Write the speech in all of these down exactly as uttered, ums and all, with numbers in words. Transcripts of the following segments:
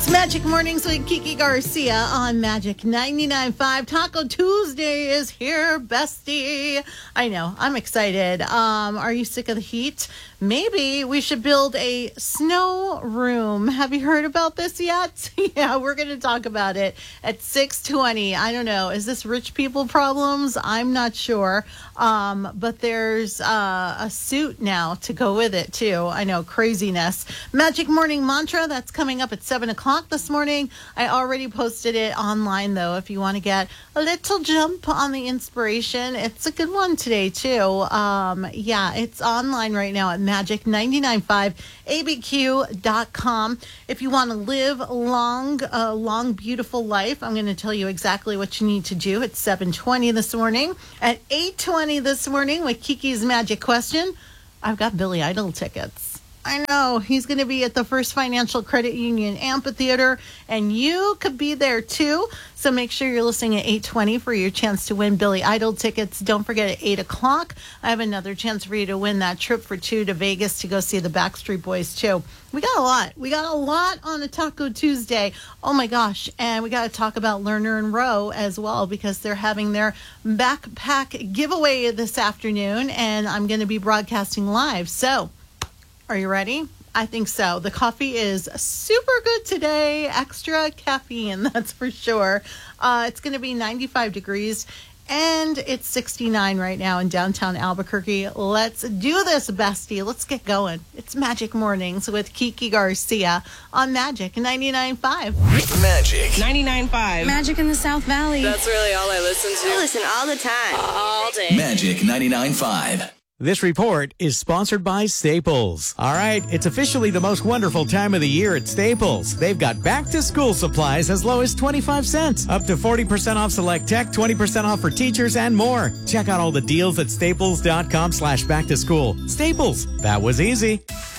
It's Magic Mornings with Kiki Garcia on Magic ninety-nine point five. Taco Tuesday is here, bestie. I know, I'm excited. Um, are you sick of the heat? Maybe we should build a snow room. Have you heard about this yet? Yeah, we're going to talk about it at six twenty. I don't know. Is this rich people problems? I'm not sure. Um, but there's uh, a suit now to go with it, too. I know, craziness. Magic Morning Mantra, that's coming up at seven o'clock this morning. I already posted it online, though, if you want to get a little jump on the inspiration. It's a good one today, too. Um, yeah, it's online right now at magic ninety-nine point five A B Q dot com. If you want to live a long, uh, long, beautiful life, I'm going to tell you exactly what you need to do at seven twenty this morning. At eight twenty this morning with Kiki's Magic Question, I've got Billy Idol tickets. I know, he's going to be at the First Financial Credit Union Amphitheater, and you could be there too. So make sure you're listening at eight twenty for your chance to win Billy Idol tickets. Don't forget at eight o'clock, I have another chance for you to win that trip for two to Vegas to go see the Backstreet Boys too. We got a lot. We got a lot on a Taco Tuesday. Oh my gosh. And we got to talk about Lerner and Rowe as well, because they're having their backpack giveaway this afternoon, and I'm going to be broadcasting live. So, are you ready? I think so. The coffee is super good today. Extra caffeine, that's for sure. Uh, it's going to be ninety-five degrees, and it's sixty-nine right now in downtown Albuquerque. Let's do this, bestie. Let's get going. It's Magic Mornings with Kiki Garcia on Magic ninety-nine point five. Magic ninety-nine point five. Magic in the South Valley. That's really all I listen to. I listen all the time. All day. Magic ninety-nine point five. This report is sponsored by Staples. All right, it's officially the most wonderful time of the year at Staples. They've got back-to-school supplies as low as twenty-five cents, up to forty percent off select tech, twenty percent off for teachers, and more. Check out all the deals at staples.com slash back-to-school. Staples, that was easy.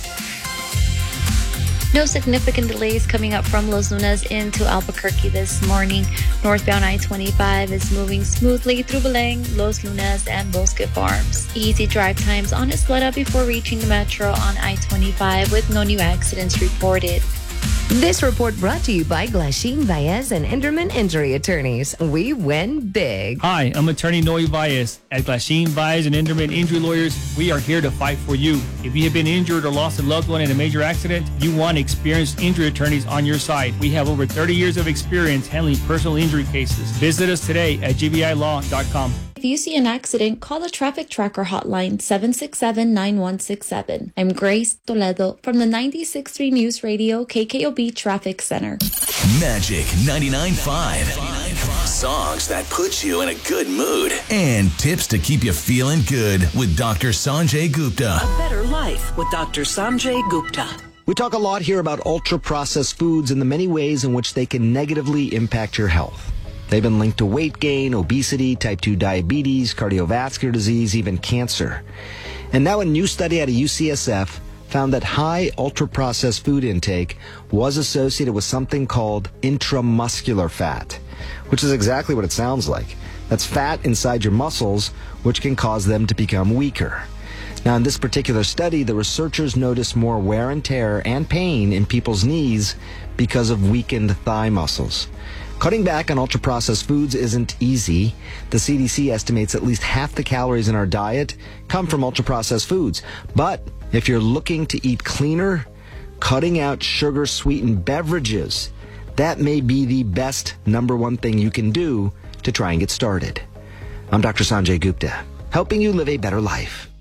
No significant delays coming up from Los Lunas into Albuquerque this morning. Northbound I twenty-five is moving smoothly through Beleng, Los Lunas, and Bosque Farms. Easy drive times on Isleta before reaching the metro on I twenty-five with no new accidents reported. This report brought to you by Glasheen Baez and Enderman Injury Attorneys. We win big. Hi, I'm attorney Noe Baez. At Glasheen Baez and Enderman Injury Lawyers, we are here to fight for you. If you have been injured or lost a loved one in a major accident, you want experienced injury attorneys on your side. We have over thirty years of experience handling personal injury cases. Visit us today at G B I law dot com. If you see an accident, call the Traffic Tracker hotline seven six seven, nine one six seven. I'm Grace Toledo from the ninety-six point three News Radio K K O B Traffic Center. Magic ninety-nine point five. Songs that put you in a good mood. And tips to keep you feeling good with Doctor Sanjay Gupta. A better life with Doctor Sanjay Gupta. We talk a lot here about ultra-processed foods and the many ways in which they can negatively impact your health. They've been linked to weight gain, obesity, type two diabetes, cardiovascular disease, even cancer. And now a new study out of U C S F found that high ultra-processed food intake was associated with something called intramuscular fat, which is exactly what it sounds like. That's fat inside your muscles, which can cause them to become weaker. Now, in this particular study, the researchers noticed more wear and tear and pain in people's knees because of weakened thigh muscles. Cutting back on ultra-processed foods isn't easy. The C D C estimates at least half the calories in our diet come from ultra-processed foods. But if you're looking to eat cleaner, cutting out sugar-sweetened beverages, that may be the best number one thing you can do to try and get started. I'm Doctor Sanjay Gupta, helping you live a better life.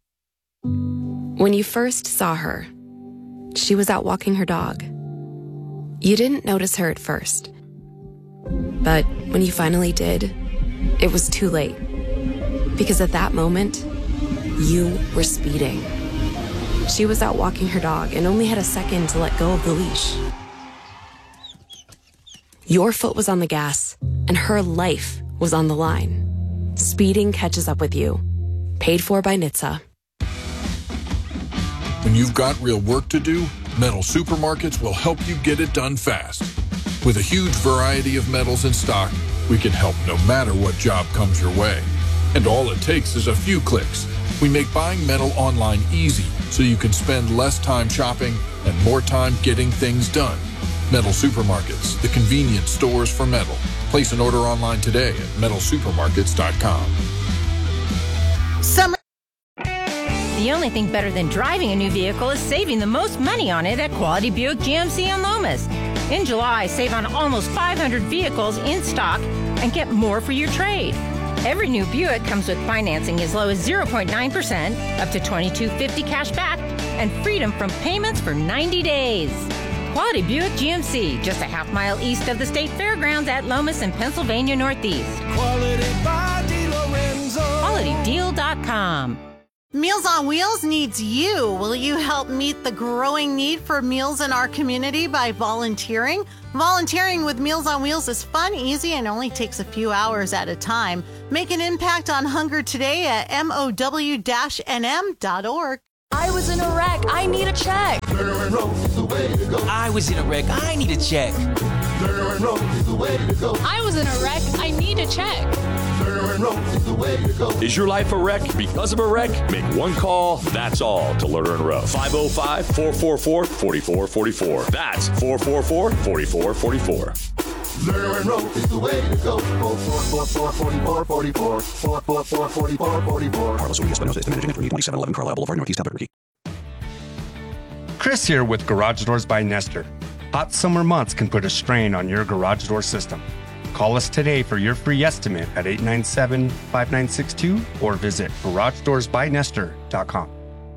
When you first saw her, she was out walking her dog. You didn't notice her at first. But when you finally did, it was too late. Because at that moment, you were speeding. She was out walking her dog and only had a second to let go of the leash. Your foot was on the gas, and her life was on the line. Speeding catches up with you. Paid for by N H T S A. When you've got real work to do, Metal Supermarkets will help you get it done fast. With a huge variety of metals in stock, we can help no matter what job comes your way. And all it takes is a few clicks. We make buying metal online easy so you can spend less time shopping and more time getting things done. Metal Supermarkets, the convenient stores for metal. Place an order online today at metal supermarkets dot com. Summer. The only thing better than driving a new vehicle is saving the most money on it at Quality Buick G M C in Lomas. In July, save on almost five hundred vehicles in stock and get more for your trade. Every new Buick comes with financing as low as zero point nine percent, up to twenty-two fifty cash back, and freedom from payments for ninety days. Quality Buick G M C, just a half mile east of the State Fairgrounds at Lomas in Pennsylvania Northeast. Quality by DeLorenzo. quality deal dot com. Meals on Wheels needs you. Will you help meet the growing need for meals in our community by volunteering? Volunteering with Meals on Wheels is fun, easy, and only takes a few hours at a time. Make an impact on hunger today at M O W N M dot org. I was in a wreck. I need a check. Lerner Road is the way to go. I was in a wreck. I need a check. Lerner Road is the way to go. I was in a wreck. I need a check. Lerner Road is the way to go. Is your life a wreck because of a wreck? Make one call, that's all, to Lerner and Rowe. five oh five, four four four, four four four four. That's four four four, four four four four. Lerner Road is the way to go. four four four, four four four, four four four, four four four, four four. Carlos Urias Espinosa, estimated agent for E twenty-seven eleven Carlisle Boulevard, Northeast Albuquerque. Chris here with Garage Doors by Nestor. Hot summer months can put a strain on your garage door system. Call us today for your free estimate at eight nine seven, five nine six two or visit garage doors by nestor dot com.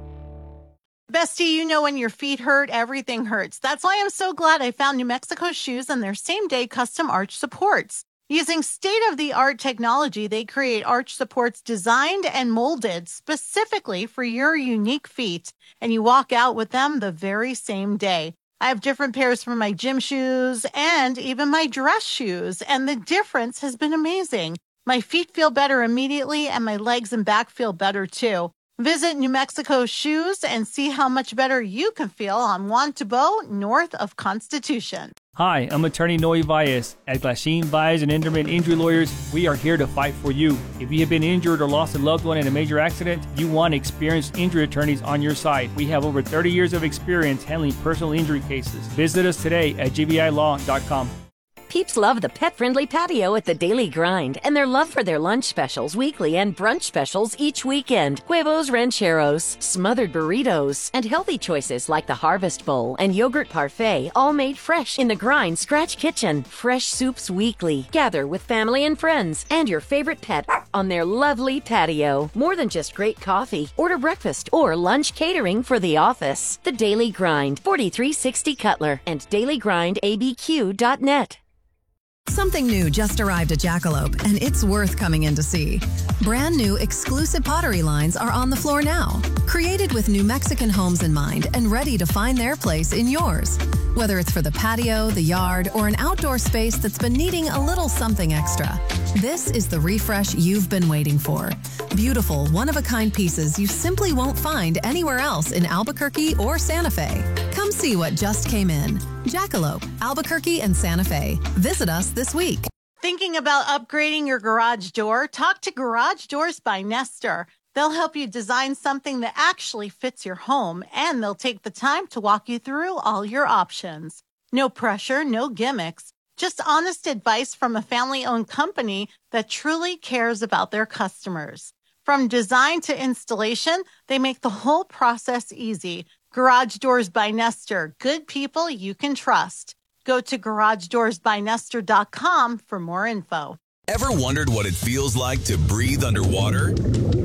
Bestie, you know when your feet hurt, everything hurts. That's why I'm so glad I found New Mexico Shoes and their same-day custom arch supports. Using state-of-the-art technology, they create arch supports designed and molded specifically for your unique feet, and you walk out with them the very same day. I have different pairs for my gym shoes and even my dress shoes, and the difference has been amazing. My feet feel better immediately, and my legs and back feel better too. Visit New Mexico Shoes and see how much better you can feel on Juan Tabo, north of Constitution. Hi, I'm attorney Noe Valles. At Glasheen, Valles and Enderman Injury Lawyers, we are here to fight for you. If you have been injured or lost a loved one in a major accident, you want experienced injury attorneys on your side. We have over thirty years of experience handling personal injury cases. Visit us today at G B I law dot com. Peeps love the pet-friendly patio at the Daily Grind, and their love for their lunch specials weekly and brunch specials each weekend. Huevos rancheros, smothered burritos, and healthy choices like the Harvest Bowl and Yogurt Parfait, all made fresh in the Grind Scratch Kitchen. Fresh soups weekly. Gather with family and friends and your favorite pet on their lovely patio. More than just great coffee. Order breakfast or lunch catering for the office. The Daily Grind, forty-three sixty Cutler, and daily grind a b q dot net. Something new just arrived at Jackalope, and it's worth coming in to see. Brand new exclusive pottery lines are on the floor now, created with New Mexican homes in mind and ready to find their place in yours. Whether it's for the patio, the yard, or an outdoor space that's been needing a little something extra, this is the refresh you've been waiting for. Beautiful, one-of-a-kind pieces you simply won't find anywhere else in Albuquerque or Santa Fe. Come see what just came in. Jackalope, Albuquerque and Santa Fe. Visit us this week. Thinking about upgrading your garage door? Talk to Garage Doors by Nestor. They'll help you design something that actually fits your home, and they'll take the time to walk you through all your options. No pressure, no gimmicks. Just honest advice from a family-owned company that truly cares about their customers. From design to installation, they make the whole process easy. Garage Doors by Nestor. Good people you can trust. Go to garage doors by nestor dot com for more info. Ever wondered what it feels like to breathe underwater?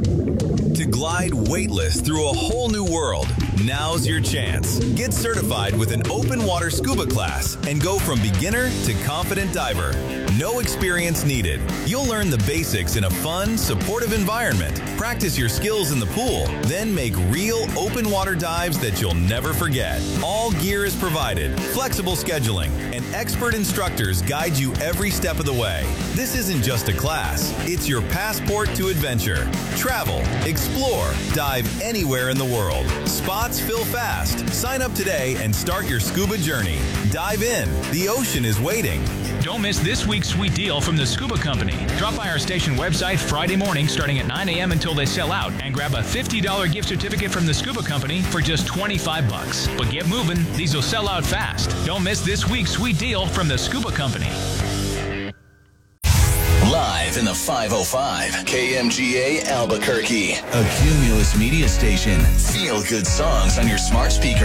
To glide weightless through a whole new world? Now's your chance. Get certified with an open water scuba class and go from beginner to confident diver. No experience needed. You'll learn the basics in a fun, supportive environment. Practice your skills in the pool, then make real open water dives that you'll never forget. All gear is provided, flexible scheduling, and expert instructors guide you every step of the way. This isn't just a class, it's your passport to adventure. Travel, explore, dive anywhere in the world. Spots fill fast. Sign up today and start your scuba journey. Dive in. The ocean is waiting. Don't miss this week's sweet deal from the Scuba Company. Drop by our station website Friday morning starting at nine a.m. until they sell out and grab a fifty dollars gift certificate from the Scuba Company for just twenty-five bucks. But get moving, these will sell out fast. Don't miss this week's sweet deal from the Scuba Company. Live in the five oh five, K M G A Albuquerque, a Cumulus media station. Feel good songs on your smart speaker.